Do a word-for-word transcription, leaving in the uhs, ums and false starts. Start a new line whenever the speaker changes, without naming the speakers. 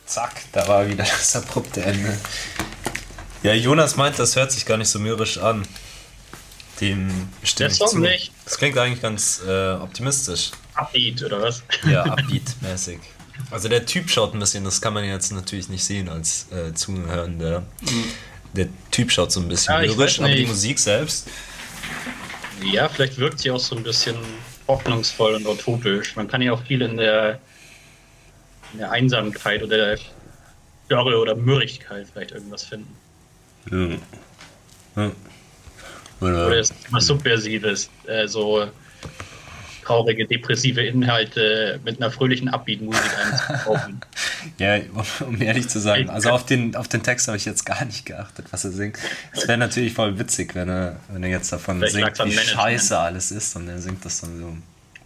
Zack, da war wieder das abrupte Ende. Ja, Jonas meint, das hört sich gar nicht so mürrisch an. Dem stimme ich zu. Nicht. Das klingt eigentlich ganz äh, optimistisch.
Upbeat, oder was?
Ja, Upbeat-mäßig. Also der Typ schaut ein bisschen, das kann man jetzt natürlich nicht sehen als äh, Zuhörender. Mhm. Der Typ schaut so ein bisschen ja, mürrisch, aber die Musik selbst...
Ja, vielleicht wirkt sie auch so ein bisschen hoffnungsvoll und utopisch. Man kann ja auch viel in der, in der Einsamkeit oder der Dürre oder Mürrigkeit vielleicht irgendwas finden.
Ja. Ja.
Oder, oder es ist was Subversives, äh, so traurige, depressive Inhalte mit einer fröhlichen Upbeat-Musik einzukaufen.
Ja, um, um ehrlich zu sagen, also auf den, auf den Text habe ich jetzt gar nicht geachtet, was er singt. Es wäre natürlich voll witzig, wenn er, wenn er jetzt davon Vielleicht singt, wie scheiße alles ist und er singt das dann so